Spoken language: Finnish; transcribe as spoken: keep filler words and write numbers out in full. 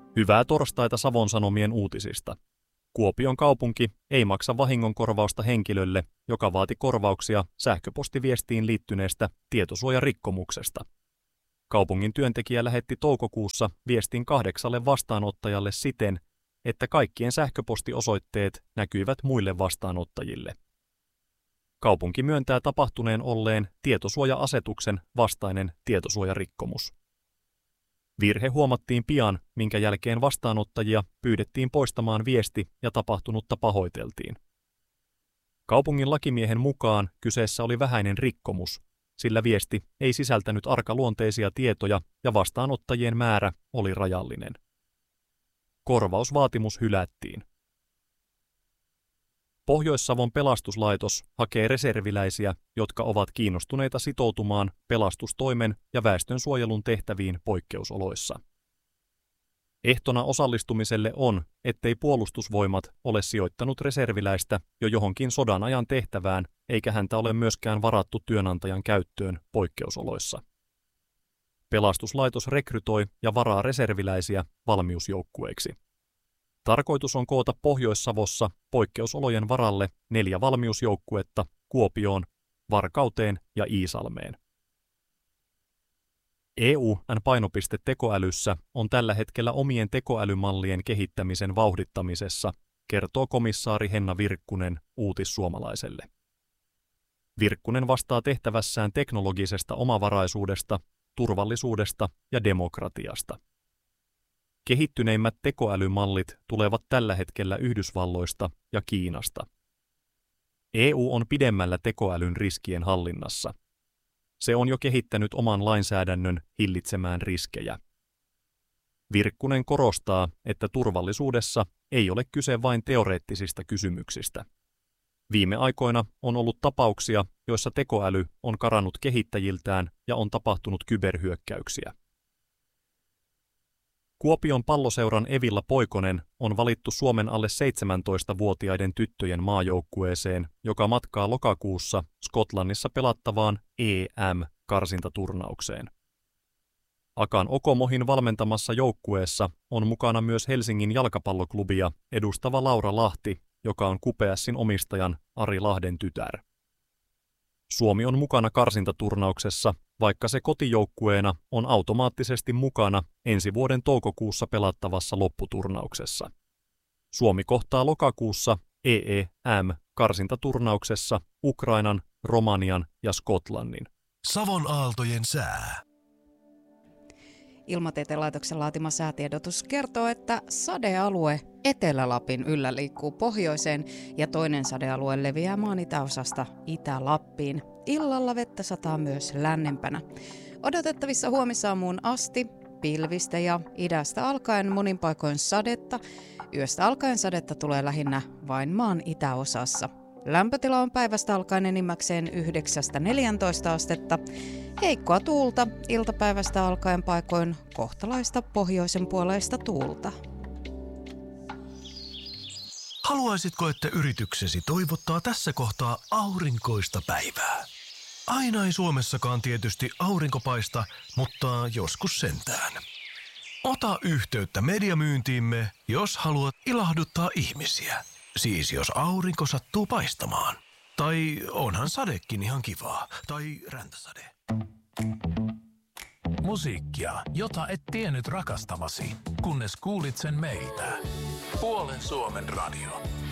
Hyvää torstaita Savon Sanomien uutisista. Kuopion kaupunki ei maksa vahingonkorvausta henkilölle, joka vaati korvauksia sähköpostiviestiin liittyneestä tietosuojarikkomuksesta. Kaupungin työntekijä lähetti toukokuussa viestin kahdeksalle vastaanottajalle siten, että kaikkien sähköpostiosoitteet näkyivät muille vastaanottajille. Kaupunki myöntää tapahtuneen olleen tietosuoja-asetuksen vastainen tietosuojarikkomus. Virhe huomattiin pian, minkä jälkeen vastaanottajia pyydettiin poistamaan viesti ja tapahtunutta pahoiteltiin. Kaupungin lakimiehen mukaan kyseessä oli vähäinen rikkomus, sillä viesti ei sisältänyt arkaluonteisia tietoja ja vastaanottajien määrä oli rajallinen. Korvausvaatimus hylättiin. Pohjois-Savon pelastuslaitos hakee reserviläisiä, jotka ovat kiinnostuneita sitoutumaan pelastustoimen ja väestönsuojelun tehtäviin poikkeusoloissa. Ehtona osallistumiselle on, ettei puolustusvoimat ole sijoittanut reserviläistä jo johonkin sodan ajan tehtävään, eikä häntä ole myöskään varattu työnantajan käyttöön poikkeusoloissa. Pelastuslaitos rekrytoi ja varaa reserviläisiä valmiusjoukkueiksi. Tarkoitus on koota Pohjois-Savossa poikkeusolojen varalle neljä valmiusjoukkuetta Kuopioon, Varkauteen ja Iisalmeen. E U:n painopiste tekoälyssä on tällä hetkellä omien tekoälymallien kehittämisen vauhdittamisessa, kertoo komissaari Henna Virkkunen Uutissuomalaiselle. Virkkunen vastaa tehtävässään teknologisesta omavaraisuudesta, turvallisuudesta ja demokratiasta. Kehittyneimmät tekoälymallit tulevat tällä hetkellä Yhdysvalloista ja Kiinasta. E U on pidemmällä tekoälyn riskien hallinnassa. Se on jo kehittänyt oman lainsäädännön hillitsemään riskejä. Virkkunen korostaa, että turvallisuudessa ei ole kyse vain teoreettisista kysymyksistä. Viime aikoina on ollut tapauksia, joissa tekoäly on karannut kehittäjiltään ja on tapahtunut kyberhyökkäyksiä. Kuopion Palloseuran Evilla Poikonen on valittu Suomen alle seitsemäntoistavuotiaiden tyttöjen maajoukkueeseen, joka matkaa lokakuussa Skotlannissa pelattavaan E M-karsintaturnaukseen. Akan Okomohin valmentamassa joukkueessa on mukana myös Helsingin jalkapalloklubia edustava Laura Lahti, joka on Kupeassin omistajan Ari Lahden tytär. Suomi on mukana karsintaturnauksessa, vaikka se kotijoukkueena on automaattisesti mukana ensi vuoden toukokuussa pelattavassa lopputurnauksessa. Suomi kohtaa lokakuussa E E M-karsintaturnauksessa Ukrainan, Romanian ja Skotlannin. Savon aaltojen sää. Ilmatieteen laitoksen laatima säätiedotus kertoo, että sadealue Etelä-Lapin yllä liikkuu pohjoiseen ja toinen sadealue leviää maan itäosasta Itä-Lappiin. Illalla vettä sataa myös lännempänä. Odotettavissa huomisaamuun asti pilvistä ja idästä alkaen monin paikoin sadetta. Yöstä alkaen sadetta tulee lähinnä vain maan itäosassa. Lämpötila on päivästä alkaen enimmäkseen yhdeksästä neljääntoista astetta. Heikkoa tuulta iltapäivästä alkaen paikoin kohtalaista pohjoisen puoleista tuulta. Haluaisitko, että yrityksesi toivottaa tässä kohtaa aurinkoista päivää? Aina ei Suomessakaan tietysti aurinko paista, mutta joskus sentään. Ota yhteyttä mediamyyntiimme, jos haluat ilahduttaa ihmisiä. Siis jos aurinko sattuu paistamaan. Tai onhan sadekin ihan kivaa. Tai räntäsade. Musiikkia, jota et tiennyt rakastavasi, kunnes kuulit sen meiltä. Puolen Suomen radio.